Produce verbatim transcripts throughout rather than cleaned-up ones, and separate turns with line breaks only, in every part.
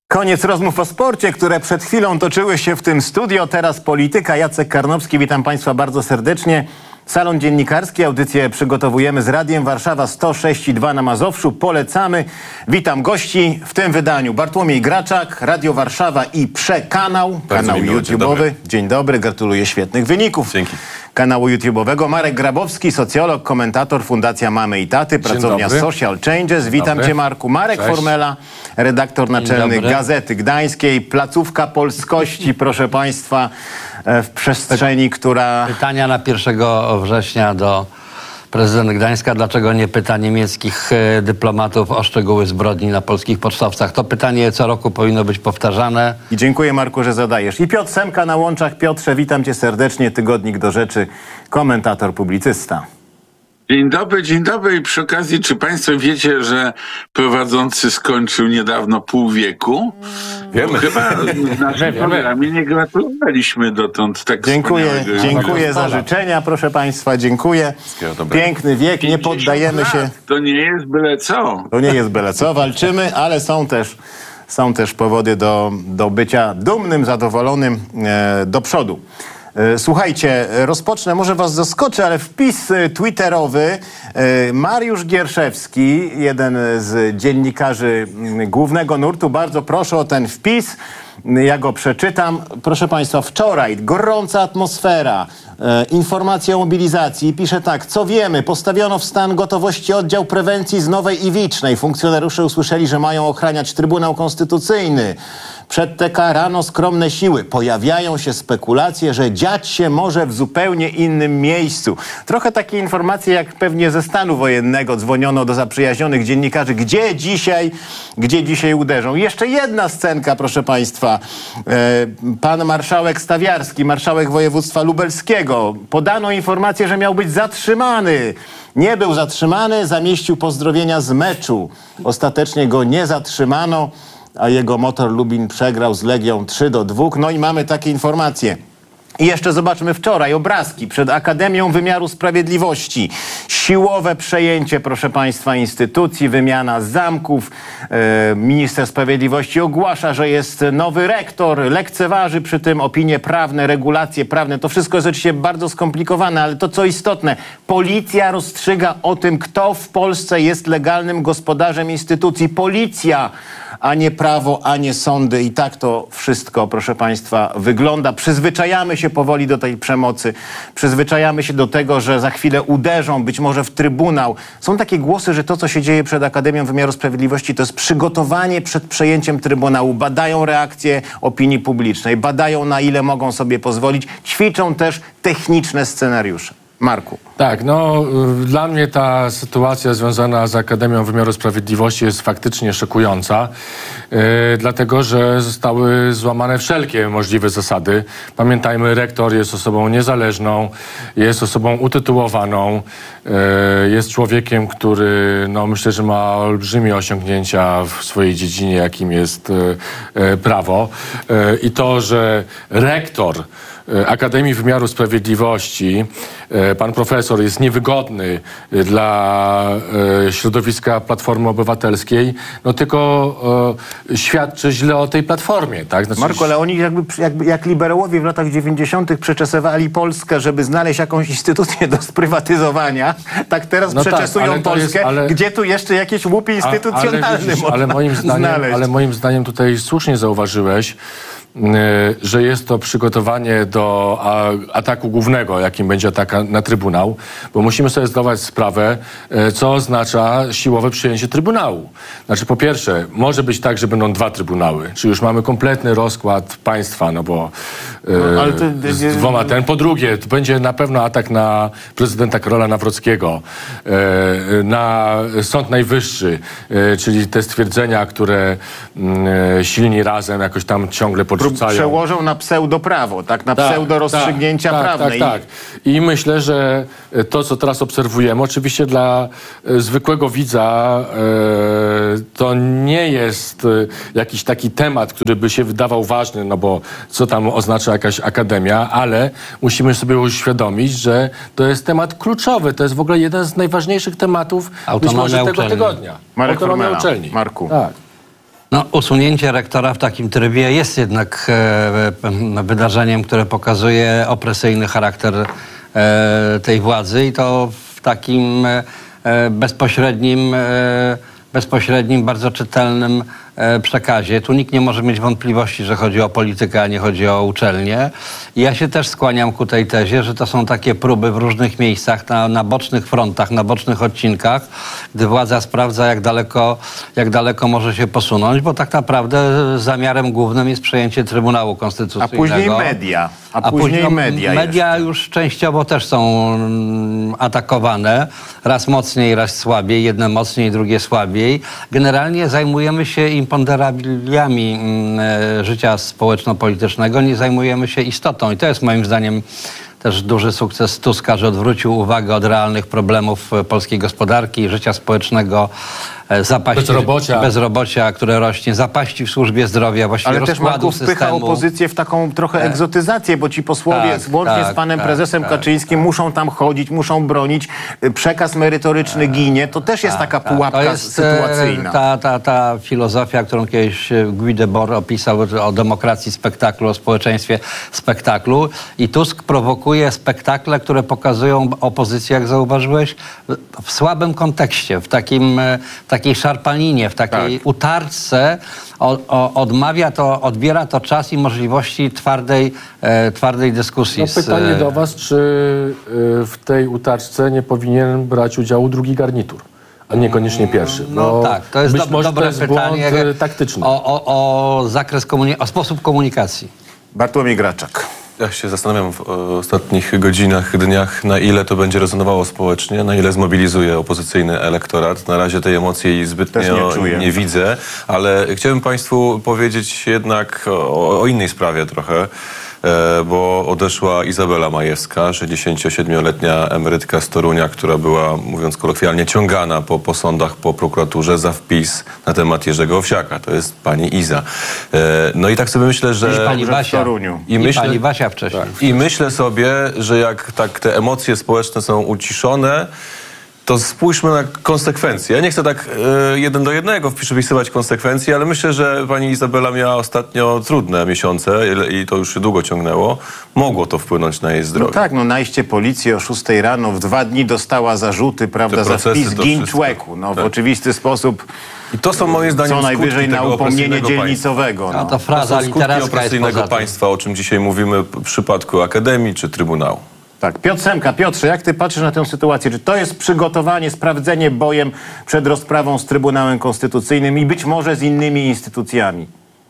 Koniec rozmów o sporcie, które przed chwilą toczyły się w tym studio. Teraz polityka. Jacek Karnowski, witam Państwa bardzo serdecznie. Salon Dziennikarski, audycję przygotowujemy z Radiem Warszawa sto sześć i dwa na Mazowszu. Polecamy. Witam gości w tym wydaniu. Bartłomiej Graczak, Radio Warszawa i Przekanał, kanał YouTube'owy. Dzień dobry, gratuluję świetnych wyników. Dzięki. Kanału YouTube'owego. Marek Grabowski, socjolog, komentator, Fundacja Mamy i Taty, pracownia Social Changes. Witam dobry. Cię, Marku. Marek Cześć. Formela, redaktor naczelny Gazety Gdańskiej. Placówka polskości, proszę Państwa, w przestrzeni, która...
Pytania na pierwszego września do prezydenta Gdańska. Dlaczego nie pyta niemieckich dyplomatów o szczegóły zbrodni na polskich pocztowcach? To pytanie co roku powinno być powtarzane.
I dziękuję, Marku, że zadajesz. I Piotr Semka na łączach. Piotrze, witam cię serdecznie. Tygodnik do rzeczy, komentator, publicysta.
Dzień dobry, dzień dobry. I przy okazji, czy Państwo wiecie, że prowadzący skończył niedawno pół wieku?
Wiemy.
Bo chyba w naszym programie nie gratulowaliśmy dotąd tak
Dziękuję, dziękuję za życzenia, proszę Państwa, dziękuję. Piękny wiek, nie poddajemy się.
To nie jest byle co.
To nie jest byle co, walczymy, ale są też, są też powody do, do bycia dumnym, zadowolonym e, do przodu. Słuchajcie, rozpocznę, może was zaskoczę, ale wpis twitterowy. Mariusz Gierszewski, jeden z dziennikarzy głównego nurtu, bardzo proszę o ten wpis. Ja go przeczytam. Proszę Państwa, wczoraj gorąca atmosfera, e, informacja o mobilizacji. Pisze tak: co wiemy? Postawiono w stan gotowości oddział prewencji z Nowej Iwicznej. Funkcjonariusze usłyszeli, że mają ochraniać Trybunał Konstytucyjny. Przed T K rano skromne siły. Pojawiają się spekulacje, że dziać się może w zupełnie innym miejscu. Trochę takie informacje jak pewnie ze stanu wojennego. Dzwoniono do zaprzyjaźnionych dziennikarzy. Gdzie dzisiaj, gdzie dzisiaj uderzą? I jeszcze jedna scenka, proszę Państwa. Pan marszałek Stawiarski, marszałek województwa lubelskiego. Podano informację, że miał być zatrzymany. Nie był zatrzymany, zamieścił pozdrowienia z meczu. Ostatecznie go nie zatrzymano, a jego Motor Lubin przegrał z Legią trzy do dwóch. No i mamy takie informacje. I jeszcze zobaczmy wczoraj obrazki przed Akademią Wymiaru Sprawiedliwości. Siłowe przejęcie, proszę Państwa, instytucji, wymiana zamków. E, minister Sprawiedliwości ogłasza, że jest nowy rektor, lekceważy przy tym opinie prawne, regulacje prawne. To wszystko jest oczywiście bardzo skomplikowane, ale to co istotne, policja rozstrzyga o tym, kto w Polsce jest legalnym gospodarzem instytucji. Policja, a nie prawo, a nie sądy. I tak to wszystko, proszę Państwa, wygląda. Przyzwyczajamy się powoli do tej przemocy. Przyzwyczajamy się do tego, że za chwilę uderzą, być może w Trybunał. Są takie głosy, że to, co się dzieje przed Akademią Wymiaru Sprawiedliwości, to jest przygotowanie przed przejęciem Trybunału. Badają reakcję opinii publicznej, badają, na ile mogą sobie pozwolić. Ćwiczą też techniczne scenariusze. Marku.
Tak, no dla mnie ta sytuacja związana z Akademią Wymiaru Sprawiedliwości jest faktycznie szokująca, yy, dlatego że zostały złamane wszelkie możliwe zasady. Pamiętajmy, rektor jest osobą niezależną, jest osobą utytułowaną, yy, jest człowiekiem, który no, myślę, że ma olbrzymie osiągnięcia w swojej dziedzinie, jakim jest yy, yy, prawo. Yy, I to, że rektor Akademii Wymiaru Sprawiedliwości, pan profesor, jest niewygodny dla środowiska Platformy Obywatelskiej, no tylko e, świadczy źle o tej Platformie. Tak? Znaczy...
Marku, ale oni jakby, jakby jak liberałowie w latach dziewięćdziesiątych przeczesywali Polskę, żeby znaleźć jakąś instytucję do sprywatyzowania, tak teraz no przeczesują tak, Polskę, jest, ale... gdzie tu jeszcze jakieś łupy instytucjonalne
ale, widzisz, ale, moim zdaniem, ale moim zdaniem tutaj słusznie zauważyłeś, że jest to przygotowanie do ataku głównego, jakim będzie atak na Trybunał, bo musimy sobie zdawać sprawę, co oznacza siłowe przyjęcie Trybunału. Znaczy, po pierwsze, może być tak, że będą dwa Trybunały, czyli już mamy kompletny rozkład państwa, no bo no, ale to, z dwoma ten. Po drugie, to będzie na pewno atak na prezydenta Karola Nawrockiego, na Sąd Najwyższy, czyli te stwierdzenia, które silni razem jakoś tam ciągle podrzucają.
Przełożą na pseudoprawo, tak? Na tak, pseudo-rozstrzygnięcia
tak,
prawne.
Tak, tak, tak. I myślę, że to, co teraz obserwujemy, oczywiście dla e, zwykłego widza e, to nie jest e, jakiś taki temat, który by się wydawał ważny, no bo co tam oznacza jakaś akademia, ale musimy sobie uświadomić, że to jest temat kluczowy. To jest w ogóle jeden z najważniejszych tematów być może tego tygodnia.
Marek Formela. Uczelni. Marku.
Tak.
No, usunięcie rektora w takim trybie jest jednak e, wydarzeniem, które pokazuje opresyjny charakter e, tej władzy i to w takim e, bezpośrednim, e, bezpośrednim, bardzo czytelnym e, przekazie. Tu nikt nie może mieć wątpliwości, że chodzi o politykę, a nie chodzi o uczelnię. I ja się też skłaniam ku tej tezie, że to są takie próby w różnych miejscach, na, na bocznych frontach, na bocznych odcinkach, gdy władza sprawdza, jak daleko, jak daleko może się posunąć, bo tak naprawdę zamiarem głównym jest przejęcie Trybunału
A
Konstytucyjnego.
później media. A,
A
później
później
media.
Media
jeszcze.
już częściowo też są mm, atakowane. Raz mocniej, raz słabiej. Jedne mocniej, drugie słabiej. Generalnie zajmujemy się imponderabiliami mm, e, życia społeczno-politycznego. Nie zajmujemy się istotą. I to jest moim zdaniem też duży sukces Tuska, że odwrócił uwagę od realnych problemów e, polskiej gospodarki i życia społecznego. e, Zapaści,
Bezrobocia.
bezrobocia, które rośnie, zapaści w służbie zdrowia, właściwie
Ale też
rozkładu
Marku wpycha
systemu.
opozycję w taką trochę egzotyzację, bo ci posłowie
Tak,
łącznie
tak,
z panem
tak,
prezesem
tak,
Kaczyńskim muszą tam chodzić, muszą bronić. Y, Przekaz merytoryczny ginie. To też jest taka
Tak,
pułapka
to jest, e,
sytuacyjna.
Ta, ta, ta filozofia, którą kiedyś e, Guy Debord opisał o demokracji spektaklu, o społeczeństwie spektaklu. I Tusk prowokuje spektakle, które pokazują opozycję, jak zauważyłeś, w słabym kontekście, w takim, e, takiej szarpaninie, w takiej
Tak.
utarce. O, o, odmawia to, odbiera to czas i możliwości twardej, e, twardej dyskusji.
No,
z,
pytanie
e,
do was, czy y, w tej utarczce nie powinien brać udziału drugi garnitur, a niekoniecznie pierwszy?
No
Bo
tak, to jest
być
do,
może
dobre
to jest
pytanie
błąd y, taktyczny.
o, o, o zakres komunikacji, o sposób komunikacji.
Bartłomiej Graczak.
Ja się zastanawiam w e, ostatnich godzinach, dniach, na ile to będzie rezonowało społecznie, na ile zmobilizuje opozycyjny elektorat. Na razie tej emocji zbytnio
Też nie czuję.
nie widzę, ale chciałbym Państwu powiedzieć jednak o, o innej sprawie trochę, e, bo odeszła Izabela Majewska, sześćdziesięciosiedmioletnia emerytka z Torunia, która była, mówiąc kolokwialnie, ciągana po, po sądach, po prokuraturze za wpis na temat Jerzego Owsiaka. To jest pani Iza. E, no i tak sobie myślę, że...
I pani
że w
Basia.
Toruniu.
I,
I myślę-
pani Basia wcześniej.
I myślę sobie, że jak tak te emocje społeczne są uciszone, to spójrzmy na konsekwencje. Ja nie chcę tak e, jeden do jednego przypisywać konsekwencji, ale myślę, że pani Izabela miała ostatnio trudne miesiące i, i to już się długo ciągnęło. Mogło to wpłynąć na jej
No
zdrowie.
tak, no najście policji o szóstej rano, w dwa dni dostała zarzuty, prawda,
Te
za
procesy,
wpis
to
gin
wszystko.
człeku. No w
Tak.
oczywisty sposób,
I to są moim zdaniem
co najwyżej
skutki
na
tego
upomnienie
opresyjnego państwa.
dzielnicowego.
A
No.
to
To
fraza
są skutki
literacka jest
opresyjnego
poza tym.
państwa, o czym dzisiaj mówimy w przypadku Akademii czy Trybunału.
Tak, Piotr Semka. Piotrze, jak ty patrzysz na tę sytuację? Czy to jest przygotowanie, sprawdzenie bojem przed rozprawą z Trybunałem Konstytucyjnym i być może z innymi instytucjami?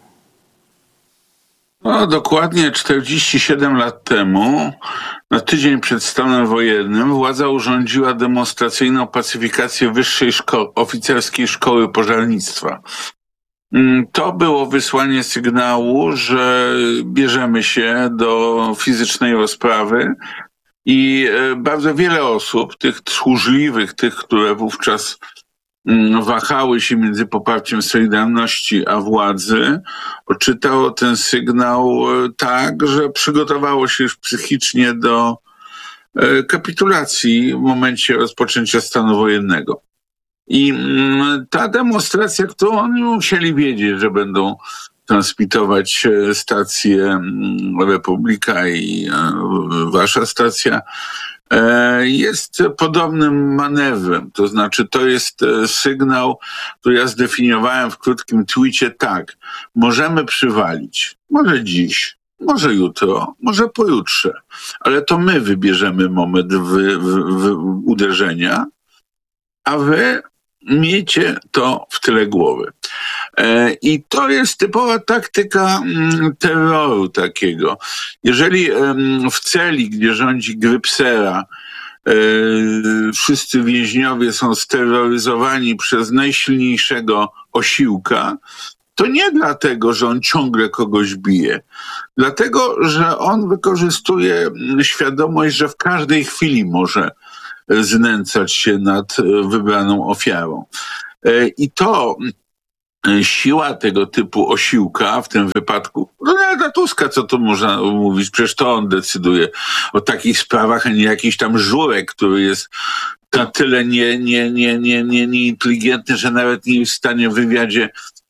No, dokładnie czterdzieści siedem lat temu, na tydzień przed stanem wojennym, władza urządziła demonstracyjną pacyfikację Wyższej Szko- Oficerskiej Szkoły Pożarnictwa. Mm, To było wysłanie sygnału, że bierzemy się do fizycznej rozprawy i e, bardzo wiele osób, tych tchórzliwych, tych, które wówczas mm, wahały się między poparciem Solidarności a władzy, odczytało ten sygnał e, tak, że przygotowało się już psychicznie do e, kapitulacji w momencie rozpoczęcia stanu wojennego. I mm, ta demonstracja, którą oni musieli wiedzieć, że będą transmitować e, stacje mm, Republika i e, wasza stacja, e, jest podobnym manewrem. To znaczy, to jest e, sygnał, który ja zdefiniowałem w krótkim tweetie tak. Możemy przywalić. Może dziś, może jutro, może pojutrze. Ale to my wybierzemy moment wy, wy, wy, uderzenia, a wy miejcie to w tyle głowy. E, I to jest typowa taktyka mm, terroru takiego. Jeżeli em, w celi, gdzie rządzi Grypsera, e, wszyscy więźniowie są steroryzowani przez najsilniejszego osiłka, to nie dlatego, że on ciągle kogoś bije. Dlatego, że on wykorzystuje mm, świadomość, że w każdej chwili może znęcać się nad wybraną ofiarą. I to siła tego typu osiłka, w tym wypadku, no Donalda Tuska, co tu można mówić, przecież to on decyduje o takich sprawach, a nie jakiś tam żurek, który jest na tyle nie, nie, nie, nie, nie, nieinteligentny, że nawet nie jest w stanie w wywiadzie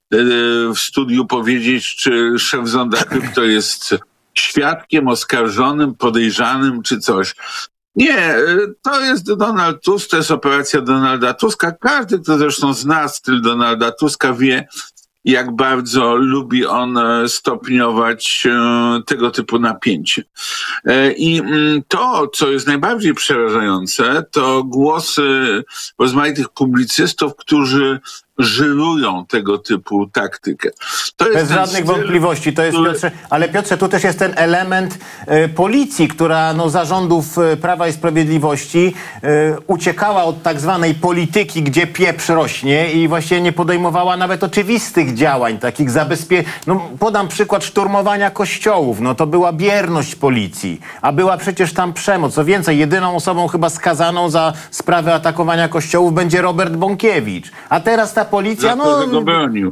w studiu powiedzieć, czy szef Zonda Krypto jest świadkiem, oskarżonym, podejrzanym, czy coś. Nie, to jest Donald Tusk, to jest operacja Donalda Tuska. Każdy, kto zresztą zna styl Donalda Tuska, wie, jak bardzo lubi on stopniować tego typu napięcie. I to, co jest najbardziej przerażające, to głosy rozmaitych publicystów, którzy żyrują tego typu taktykę. To jest
Bez żadnych
styl,
wątpliwości, to jest
który...
Piotrze, ale Piotrze, tu też jest ten element y, policji, która no, za rządów y, Prawa i Sprawiedliwości y, uciekała od tak zwanej polityki, gdzie pieprz rośnie i właśnie nie podejmowała nawet oczywistych działań, takich zabezpieczeń. No, podam przykład szturmowania kościołów, no to była bierność policji, a była przecież tam przemoc. Co więcej, jedyną osobą chyba skazaną za sprawę atakowania kościołów będzie Robert Bąkiewicz. A teraz ta policja,
Za to, że
no...
go bronił.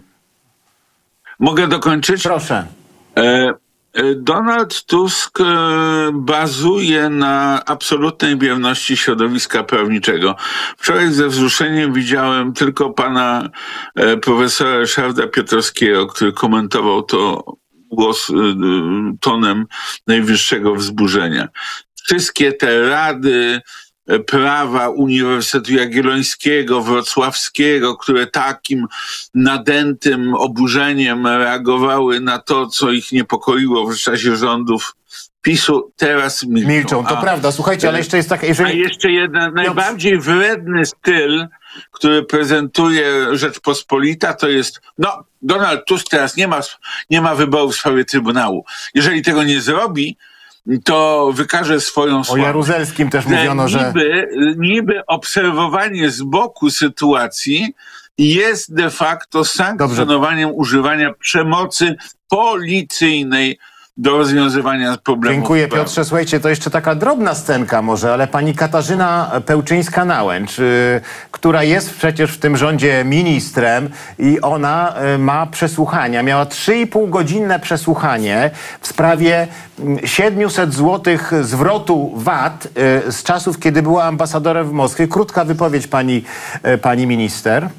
Mogę dokończyć?
Proszę.
E, Donald Tusk bazuje na absolutnej bierności środowiska prawniczego. Wczoraj ze wzruszeniem widziałem tylko pana profesora Ryszarda Piotrowskiego, który komentował to głos tonem najwyższego wzburzenia. Wszystkie te rady prawa Uniwersytetu Jagiellońskiego, Wrocławskiego, które takim nadętym oburzeniem reagowały na to, co ich niepokoiło w czasie rządów PiSu, teraz milczą.
Milczą, to
a,
prawda. Słuchajcie, ale jeszcze jest tak... Jeżeli...
A jeszcze jeden najbardziej wredny styl, który prezentuje Rzeczpospolita, to jest, no, Donald Tusk teraz nie ma, nie ma wyboru w sprawie Trybunału. Jeżeli tego nie zrobi, to wykaże swoją słabość.
O Jaruzelskim też mówiono, że...
Niby, niby obserwowanie z boku sytuacji jest de facto sankcjonowaniem Dobrze. używania przemocy policyjnej do rozwiązywania problemów.
Dziękuję, Piotrze. Słuchajcie, to jeszcze taka drobna scenka może, ale pani Katarzyna Pełczyńska-Nałęcz, yy, która jest przecież w tym rządzie ministrem i ona yy, ma przesłuchania. Miała trzy i pół godzinne przesłuchanie w sprawie siedemset złotych zwrotu V A T yy, z czasów, kiedy była ambasadorem w Moskwie. Krótka wypowiedź pani, yy, pani minister.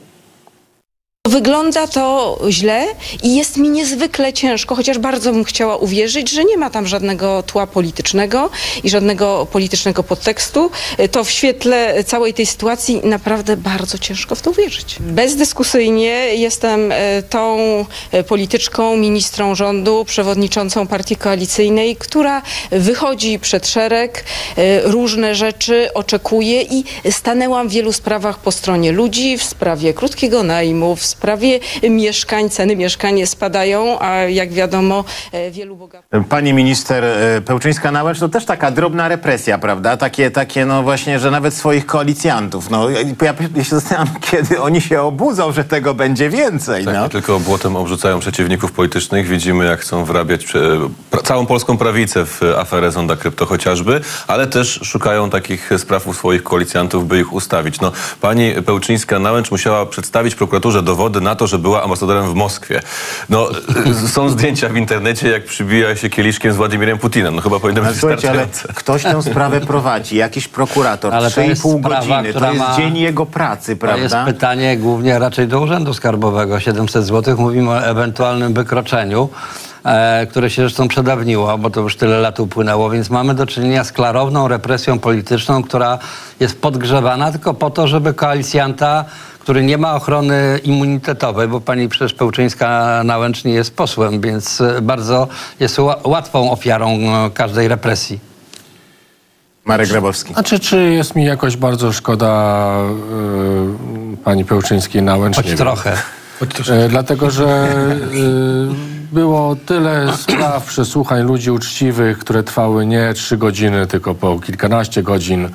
Wygląda to źle i jest mi niezwykle ciężko, chociaż bardzo bym chciała uwierzyć, że nie ma tam żadnego tła politycznego i żadnego politycznego podtekstu. To w świetle całej tej sytuacji naprawdę bardzo ciężko w to uwierzyć. Bezdyskusyjnie jestem tą polityczką, ministrą rządu, przewodniczącą partii koalicyjnej, która wychodzi przed szereg, różne rzeczy oczekuje i stanęłam w wielu sprawach po stronie ludzi, w sprawie krótkiego najmu, w sprawie mieszkań, ceny mieszkań spadają, a jak wiadomo wielu bogatych...
Pani minister Pełczyńska-Nałęcz, to też taka drobna represja, prawda? Takie, takie no właśnie, że nawet swoich koalicjantów. No, ja, ja się zastanawiam, kiedy oni się obudzą, że tego będzie więcej.
Tak,
no.
nie tylko błotem obrzucają przeciwników politycznych. Widzimy, jak chcą wrabiać pra, całą polską prawicę w aferę Zonda Krypto chociażby, ale też szukają takich spraw u swoich koalicjantów, by ich ustawić. No, pani Pełczyńska-Nałęcz musiała przedstawić prokuraturze dowody na to, że była ambasadorem w Moskwie. No, są zdjęcia w internecie, jak przybija się kieliszkiem z Władimirem Putinem. No chyba powinno być wystarczające.
Ale ktoś tę sprawę prowadzi, jakiś prokurator, trzy i pół godziny, to jest ma... dzień jego pracy, prawda?
To jest pytanie głównie raczej do Urzędu Skarbowego. siedemset złotych, mówimy o ewentualnym wykroczeniu, e, które się zresztą przedawniło, bo to już tyle lat upłynęło, więc mamy do czynienia z klarowną represją polityczną, która jest podgrzewana tylko po to, żeby koalicjanta, który nie ma ochrony immunitetowej, bo pani przecież Pełczyńska-Nałęcz nie jest posłem, więc bardzo jest łatwą ofiarą każdej represji.
Marek Grabowski.
Znaczy, czy jest mi jakoś bardzo szkoda yy, pani Pełczyńskiej-Nałęcz?
Choć trochę.
Yy, dlatego, że yy, było tyle spraw, przesłuchań ludzi uczciwych, które trwały nie trzy godziny, tylko po kilkanaście godzin.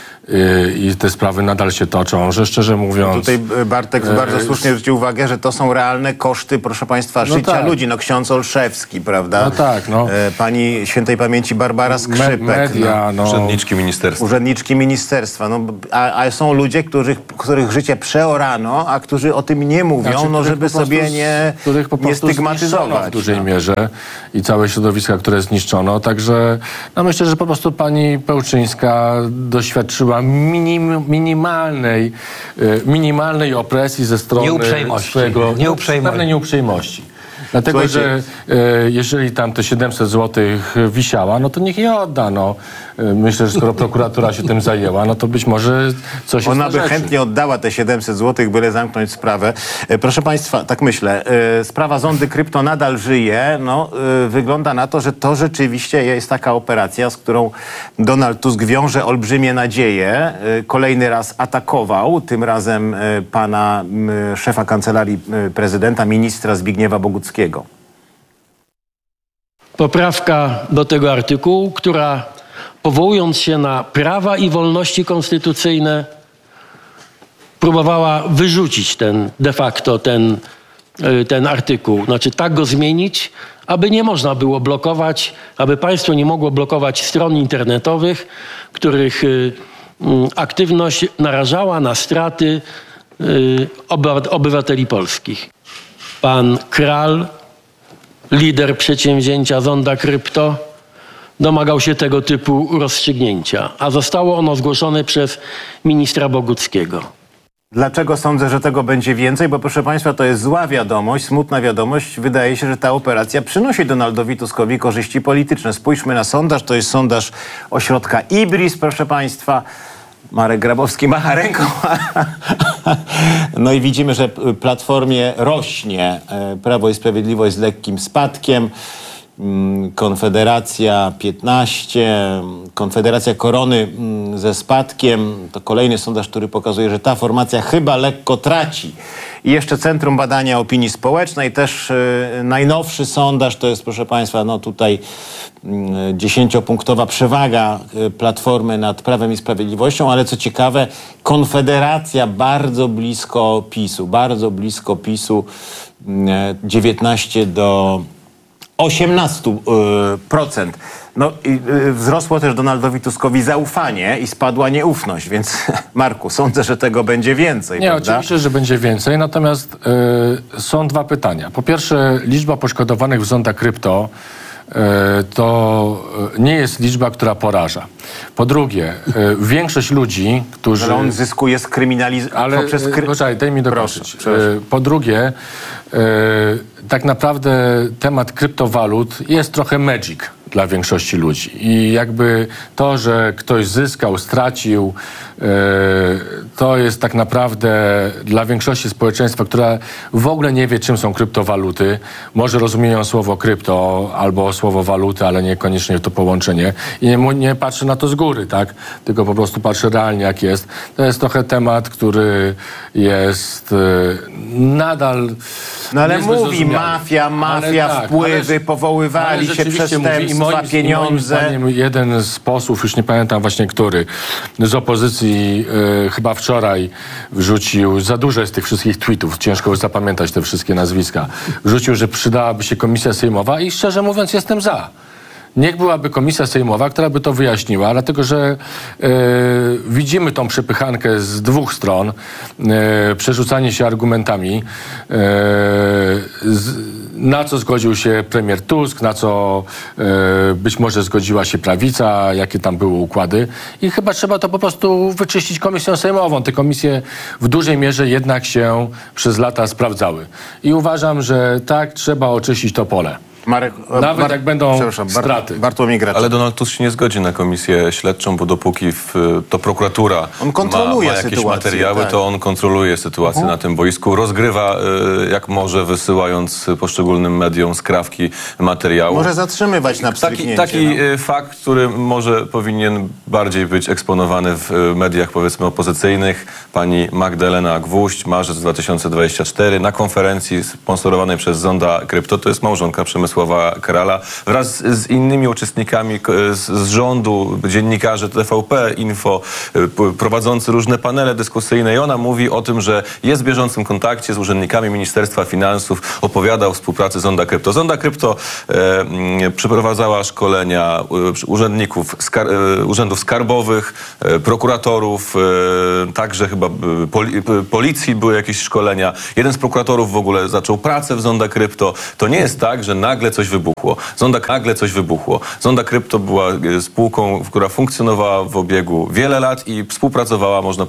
I te sprawy nadal się toczą, że szczerze mówiąc...
No tutaj Bartek bardzo słusznie zwrócił uwagę, że to są realne koszty, proszę państwa,
no
życia
tak.
ludzi. No ksiądz Olszewski, prawda?
No tak, no.
Pani świętej pamięci Barbara Skrzypek.
Me media, no.
Urzędniczki ministerstwa.
Urzędniczki ministerstwa. No, a, a są ludzie, których, których życie przeorano, a którzy o tym nie mówią, znaczy, no żeby sobie nie,
których po
nie stygmatyzować.
W dużej
no.
mierze i całe środowiska, które zniszczono. Także no myślę, że po prostu pani Pełczyńska doświadczyła chyba minim, minimalnej, minimalnej opresji ze strony
Nieuprzejmości.
swojego...
Nieuprzejmości.
Pewnej nieuprzejmości. Dlatego,
Słuchajcie,
że e, jeżeli tam te siedemset złotych wisiała, no to niech je odda. No. E, myślę, że skoro prokuratura się tym zajęła, no to być może coś jest
Ona
na
by
rzeczy.
chętnie oddała te siedemset złotych, byle zamknąć sprawę. E, Proszę Państwa, tak myślę, e, sprawa zondy krypto nadal żyje. No, e, wygląda na to, że to rzeczywiście jest taka operacja, z którą Donald Tusk wiąże olbrzymie nadzieje. E, Kolejny raz atakował, tym razem e, pana m, szefa Kancelarii e, Prezydenta, ministra Zbigniewa Boguckiego.
Poprawka do tego artykułu, która powołując się na prawa i wolności konstytucyjne próbowała wyrzucić ten de facto ten, ten artykuł. Znaczy tak go zmienić, aby nie można było blokować, aby państwo nie mogło blokować stron internetowych, których aktywność narażała na straty obywateli polskich. Pan Kral, lider przedsięwzięcia Zonda Krypto, domagał się tego typu rozstrzygnięcia, a zostało ono zgłoszone przez ministra Boguckiego.
Dlaczego sądzę, że tego będzie więcej? Bo proszę Państwa, to jest zła wiadomość, smutna wiadomość. Wydaje się, że ta operacja przynosi Donaldowi Tuskowi korzyści polityczne. Spójrzmy na sondaż. To jest sondaż ośrodka Ibris, proszę Państwa. Marek Grabowski macha ręką. No i widzimy, że Platformie rośnie. Prawo i Sprawiedliwość z lekkim spadkiem. Konfederacja piętnaście, Konfederacja Korony ze spadkiem. To kolejny sondaż, który pokazuje, że ta formacja chyba lekko traci. I jeszcze Centrum Badania Opinii Społecznej, też y, najnowszy sondaż, to jest, proszę Państwa, no tutaj dziesięciopunktowa przewaga Platformy nad Prawem i Sprawiedliwością, ale co ciekawe, Konfederacja bardzo blisko PiSu, bardzo blisko PiSu, dziewiętnaście do osiemnastu procent. No i wzrosło też Donaldowi Tuskowi zaufanie i spadła nieufność, więc Marku, sądzę, że tego będzie więcej,
Nie,
prawda?
oczywiście, że będzie więcej, natomiast y, są dwa pytania. Po pierwsze, liczba poszkodowanych w Zonda Krypto y, to nie jest liczba, która poraża. Po drugie, y, większość ludzi, którzy...
Ale on zyskuje z kryminalizacji
Ale
poprzez... Kry...
Poczekaj, daj mi dokończyć.
Proszę,
po drugie, y, tak naprawdę temat kryptowalut jest trochę magic dla większości ludzi. I jakby to, że ktoś zyskał, stracił, yy, to jest tak naprawdę dla większości społeczeństwa, która w ogóle nie wie, czym są kryptowaluty. Może rozumieją słowo krypto albo słowo waluty, ale niekoniecznie to połączenie. I nie, nie patrzy na to z góry, tak? Tylko po prostu patrzy realnie, jak jest. To jest trochę temat, który jest yy, nadal...
No ale
niezbyt
mówi
zrozumiały.
mafia, mafia,
Ale tak,
wpływy,
ale-
powoływali
ale
się
rzeczywiście mówi, i
przestępstwa,
moim- i
pieniądze.
Moim zdaniem jeden z posłów, już nie pamiętam właśnie który, z opozycji e, chyba wczoraj wrzucił, za dużo jest tych wszystkich tweetów, ciężko już zapamiętać te wszystkie nazwiska, wrzucił, że przydałaby się komisja sejmowa i szczerze mówiąc jestem za. Niech byłaby komisja sejmowa, która by to wyjaśniła, dlatego że e, widzimy tą przepychankę z dwóch stron, e, przerzucanie się argumentami, e, z, na co zgodził się premier Tusk, na co e, być może zgodziła się prawica, jakie tam były układy i chyba trzeba to po prostu wyczyścić komisją sejmową. Te komisje w dużej mierze jednak się przez lata sprawdzały. I uważam, że tak, trzeba oczyścić to pole.
Marek,
Nawet
Bar-
jak będą
przepraszam, Bar-
straty.
Bartłomiej Gracz.
Ale Donald Tusk się nie zgodzi na komisję śledczą, bo dopóki w, to prokuratura
On kontroluje
ma, ma jakieś
sytuację,
materiały,
tak.
to on kontroluje sytuację na tym boisku, rozgrywa y, jak może, wysyłając poszczególnym mediom skrawki materiału.
Może zatrzymywać na
Taki,
pstryknięcie.
taki
no.
y, fakt, który może powinien bardziej być eksponowany w y, mediach, powiedzmy, opozycyjnych. Pani Magdalena Gwóźdź, marzec dwa tysiące dwudziesty czwarty, na konferencji sponsorowanej przez Zonda Krypto, to jest małżonka Przemysława Krala, wraz z innymi uczestnikami k- z, z rządu, dziennikarze T V P Info, y, p- prowadzący różne panele dyskusyjne i ona mówi o tym, że jest w bieżącym kontakcie z urzędnikami Ministerstwa Finansów, opowiada o współpracy Zonda Krypto. Zonda Krypto e, m, przeprowadzała szkolenia e, urzędników skar, e, urzędów skarbowych, e, prokuratorów, e, także chyba e, poli, e, policji były jakieś szkolenia. Jeden z prokuratorów w ogóle zaczął pracę w Zonda Krypto. To nie jest tak, że nagle nagle coś wybuchło. Zonda nagle coś wybuchło. Zonda Krypto była spółką, która funkcjonowała w obiegu wiele lat i współpracowała, można